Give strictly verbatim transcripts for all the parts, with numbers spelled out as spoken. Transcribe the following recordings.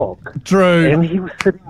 dog. Drew. And he was sitting...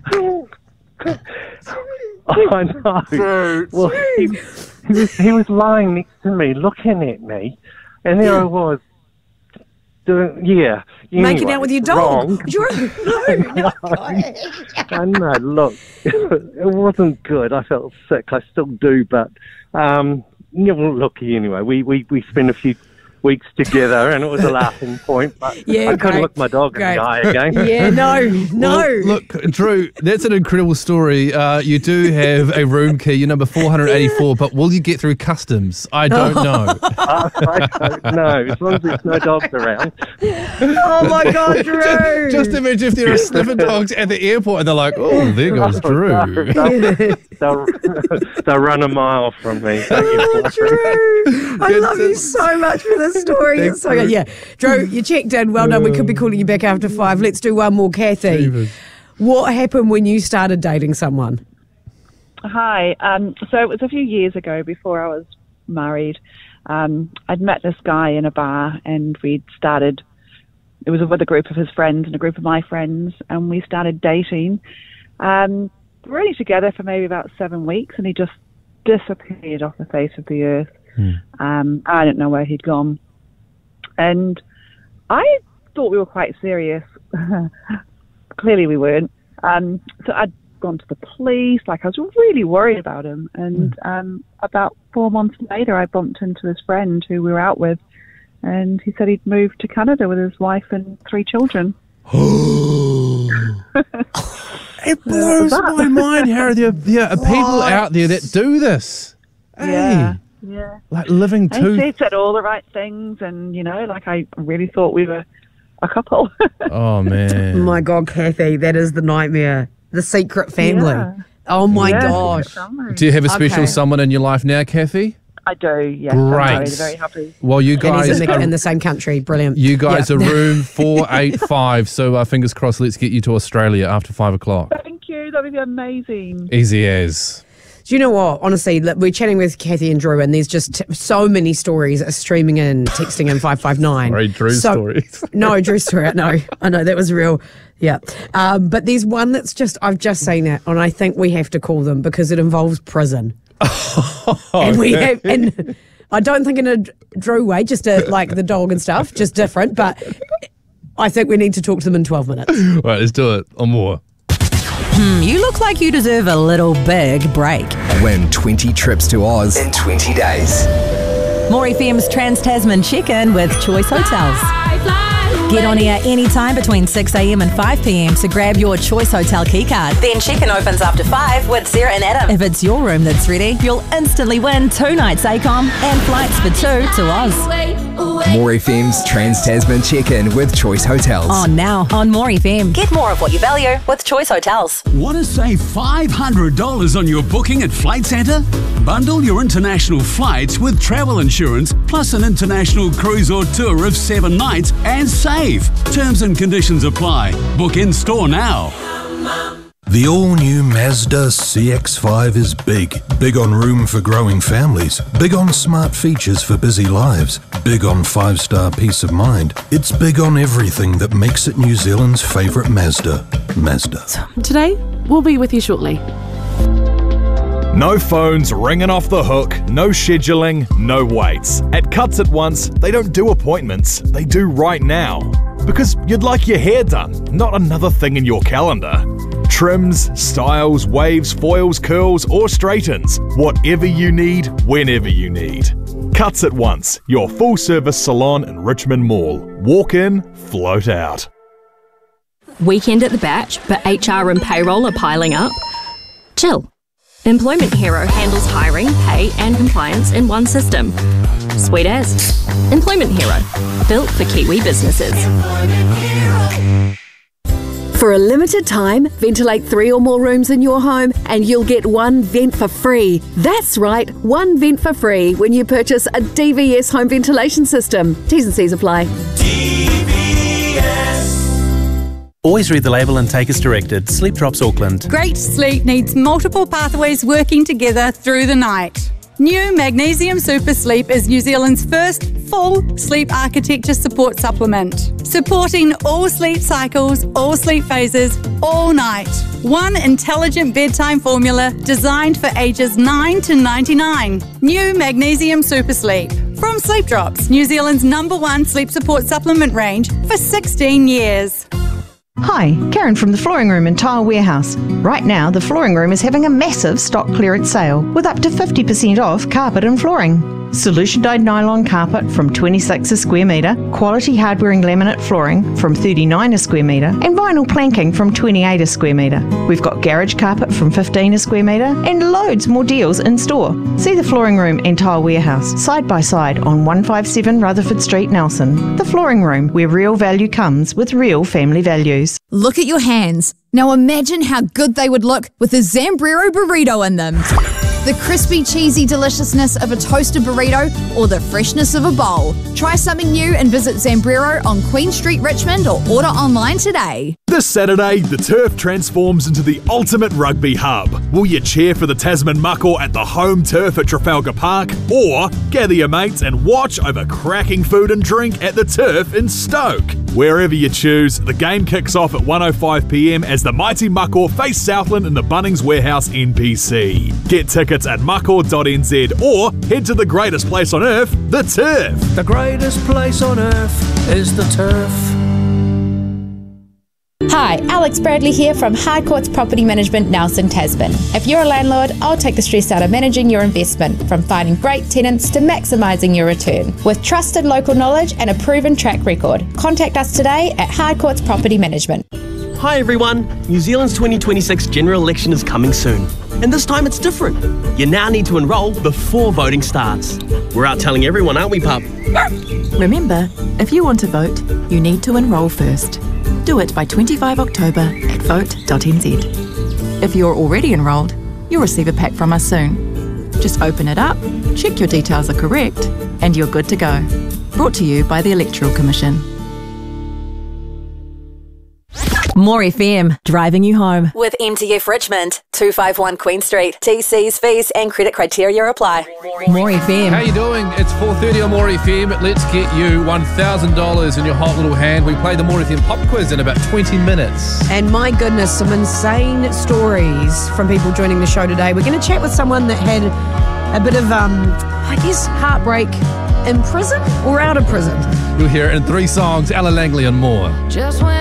I know. Drew. Well, he, he, was, he was lying next to me, looking at me, and there I was, doing, yeah. Anyway, Making out with your dog. wrong. You're, no, no. I know, look, it wasn't good. I felt sick. I still do, but um, yeah, well, lucky anyway. We, we, we spent a few weeks together, and it was a laughing point, but Yeah, I couldn't great. look my dog Great. in the eye again. Yeah, no, no. Well, look, Drew, that's an incredible story. Uh, you do have a room key. You're number four hundred eighty-four, but will you get through customs? I don't know. uh, I don't know, as long as there's no dogs around. Oh, my God, Drew. Just imagine if there are sniffing dogs at the airport and they're like, oh, there goes Drew. They'll, they'll, they'll run a mile from me. Oh, Drew. I love you so much for this story. It's so good. Yeah. Drew, you checked in. Well done. We could be calling you back after five. Let's do one more. Kathy, David. What happened when you started dating someone? Hi. Um, so it was a few years ago before I was married. Um, I'd met this guy in a bar and we'd started, it was with a group of his friends and a group of my friends, and we started dating. Um, we were only together for maybe about seven weeks and he just disappeared off the face of the earth. Hmm. Um, I didn't know where he'd gone. And I thought we were quite serious. Clearly we weren't. Um, so I'd gone to the police. Like, I was really worried about him. And Hmm. um, about four months later, I bumped into his friend who we were out with. And he said he'd moved to Canada with his wife and three children. It blows my mind how there, there are people What? out there that do this. Yeah. Hey, Yeah. like living And two. she said all the right things. And, you know, like, I really thought we were a couple. Oh, Oh, man. my God, Kathy, that is the nightmare. The secret family. Yeah. Oh, my Yeah, gosh. Do you have a special Okay. someone in your life now, Kathy? I do, yes. Great. I'm very, very happy. Well, you And guys he's in the, are, in the same country. Brilliant. you guys Yeah. are room four eighty-five, so uh, fingers crossed, let's get you to Australia after five o'clock. Thank you. That would be amazing. Easy as. Do you know what? Honestly, look, we're chatting with Kathy and Drew, and there's just t- so many stories streaming in, texting in five five nine. Sorry, Drew's So- stories. No, Drew's story. No, I know that was real. Yeah. Um, but there's one that's just, I've just seen it, and I think we have to call them because it involves prison. and we have, and I don't think in a Drew way, just a, like the dog and stuff, just different, but I think we need to talk to them in twelve minutes. Right, let's do it. On more. You look like you deserve a little big break. Win twenty trips to Oz in twenty days. More F M's Trans-Tasman Check-In with Choice Hotels. Get on air anytime between six a.m. and five p.m. to grab your Choice Hotel keycard. Then check-in opens after five with Sarah and Adam. If it's your room that's ready, you'll instantly win two nights A COM and flights for two to Oz. More F M's Trans-Tasman Check-In with Choice Hotels. On now on More F M. Get more of what you value with Choice Hotels. Want to save five hundred dollars on your booking at Flight Centre? Bundle your international flights with travel insurance plus an international cruise or tour of seven nights and save. Terms and conditions apply. Book in store now. The all-new Mazda C X five is big. Big on room for growing families. Big on smart features for busy lives. Big on five-star peace of mind. It's big on everything that makes it New Zealand's favourite Mazda. Mazda. Today, we'll be with you shortly. No phones ringing off the hook, no scheduling, no waits. At Cuts At Once, they don't do appointments, they do right now. Because you'd like your hair done, not another thing in your calendar. Trims, styles, waves, foils, curls, or straightens. Whatever you need, whenever you need. Cuts At Once, your full-service salon in Richmond Mall. Walk in, float out. Weekend at the Batch, but H R and payroll are piling up? Chill. Employment Hero handles hiring, pay and compliance in one system. Sweet as. Employment Hero. Built for Kiwi businesses. For a limited time, ventilate three or more rooms in your home and you'll get one vent for free. That's right, one vent for free when you purchase a D V S home ventilation system. T's and C's apply. D V S. Always read the label and take as directed. Sleep Drops Auckland. Great sleep needs multiple pathways working together through the night. New Magnesium Super Sleep is New Zealand's first full sleep architecture support supplement, supporting all sleep cycles, all sleep phases, all night. One intelligent bedtime formula designed for ages nine to ninety-nine. New Magnesium Super Sleep. From Sleep Drops, New Zealand's number one sleep support supplement range for sixteen years. Hi, Karen from the Flooring Room in Tile Warehouse. Right now, the Flooring Room is having a massive stock clearance sale with up to fifty percent off carpet and flooring. Solution dyed nylon carpet from twenty-six a square metre, quality hard wearing laminate flooring from thirty-nine a square metre, and vinyl planking from twenty-eight a square metre. We've got garage carpet from fifteen a square metre and loads more deals in store. See the Flooring Room and Tile Warehouse side by side on one fifty-seven Rutherford Street, Nelson. The Flooring Room, where real value comes with real family values. Look at your hands. Now imagine how good they would look with a Zambrero burrito in them. The crispy, cheesy deliciousness of a toasted burrito or the freshness of a bowl. Try something new and visit Zambrero on Queen Street, Richmond, or order online today. This Saturday, the turf transforms into the ultimate rugby hub. Will you cheer for the Tasman Mako at the home turf at Trafalgar Park? Or gather your mates and watch over cracking food and drink at the turf in Stoke? Wherever you choose, the game kicks off at one oh five p m as the mighty Mako face Southland in the Bunnings Warehouse N P C. Get tickets at mako dot n z or head to the greatest place on earth, the turf. The greatest place on earth is the turf. Hi, Alex Bradley here from Harcourts Property Management, Nelson, Tasman. If you're a landlord, I'll take the stress out of managing your investment, from finding great tenants to maximising your return. With trusted local knowledge and a proven track record, contact us today at Harcourts Property Management. Hi everyone, New Zealand's twenty twenty-six general election is coming soon. And this time it's different. You now need to enrol before voting starts. We're out telling everyone, aren't we, pup? Remember, if you want to vote, you need to enrol first. Do it by twenty-fifth of October at vote dot n z. If you're already enrolled, you'll receive a pack from us soon. Just open it up, check your details are correct, and you're good to go. Brought to you by the Electoral Commission. More F M, driving you home. With M T F Richmond, two fifty-one Queen Street. T Cs, fees and credit criteria apply. More F M. How you doing? It's four thirty on More F M. Let's get you one thousand dollars in your hot little hand. We play the More F M pop quiz in about twenty minutes. And my goodness, some insane stories from people joining the show today. We're going to chat with someone that had a bit of, um, I guess, heartbreak in prison or out of prison. You'll hear it in three songs, Ella Langley and more. Just when